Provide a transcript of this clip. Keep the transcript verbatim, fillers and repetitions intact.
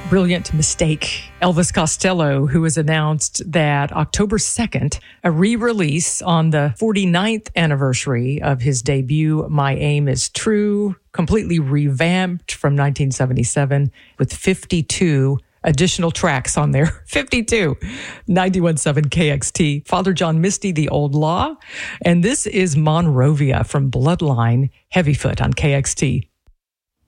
brilliant mistake. Elvis Costello, who has announced that October second, a re-release on the forty-ninth anniversary of his debut, My Aim Is True, completely revamped from nineteen seventy-seven with fifty-two additional tracks on there. fifty-two. ninety-one point seven K X T. Father John Misty, The Old Law. And this is Monrovia from Bloodline, Heavyfoot on K X T.